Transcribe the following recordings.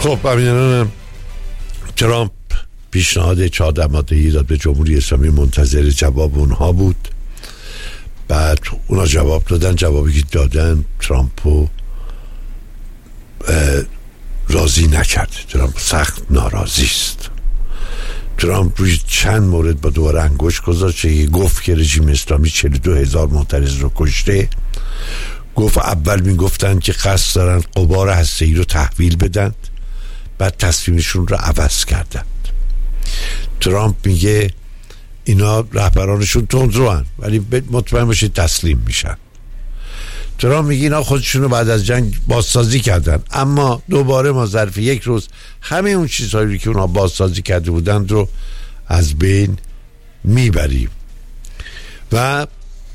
خب همینم ترامپ پیشنهاد 14 ماده‌ای داد به جمهوری اسلامی، منتظر جواب اونها بود. بعد اونا جواب دادن، جوابی که دادن ترامپو راضی نکرد. ترامپ سخت ناراضی است. ترامپ روی چند مورد با دوباره انگشت گذاشت. گفت که رژیم اسلامی 42,000 معترض رو کشته. گفت اول میگفتن که قصد دارن غبار هسته‌ای رو تحویل بدن، بعد تصمیمشون رو عوض کردن. ترامپ میگه اینا رهبرانشون تندروان ولی مطمئن باشید تسلیم میشن. ترامپ میگه اینا خودشون رو بعد از جنگ بازسازی کردن، اما دوباره ما ظرف یک روز همه اون چیزهایی که اونا بازسازی کرده بودند رو از بین میبریم. و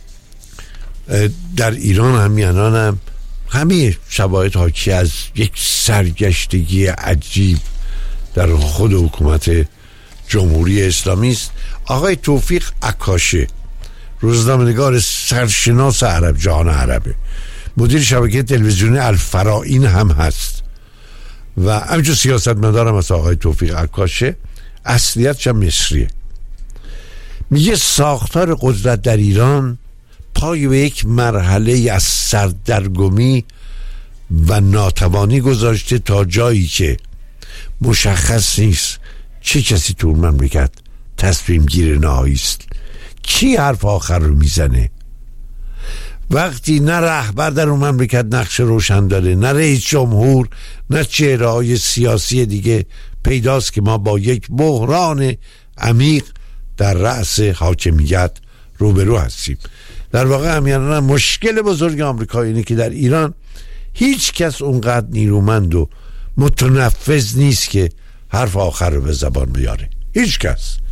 در ایران هم همه شواهد حاکی از یک سرگشتگی عجیب در خود حکومت جمهوری اسلامی است. آقای توفیق عکاشه، روزنامه‌نگار سرشناس عرب جهان عربه، مدیر شبکه تلویزیونی الفرائین هم هست و همینجور سیاستمدارم از آقای توفیق عکاشه، اصلیتش هم مصریه. میگه ساختار قدرت در ایران پای به یک مرحله از سردرگمی و ناتوانی گذاشته تا جایی که مشخص نیست چه کسی تو اون مملکت تصمیم گیر نهایی است، کی حرف آخر رو میزنه. وقتی نه رهبر در اون مملکت نقش روشن داره، نه رئیس جمهور، نه چهره‌های سیاسی دیگه، پیداست که ما با یک بحران عمیق در رأس حاکمیت روبرو هستیم. در واقع همیانا مشکل بزرگ آمریکا اینه که در ایران هیچ کس اونقدر نیرومند و متنفذ نیست که حرف آخر رو به زبان بیاره. هیچ کس.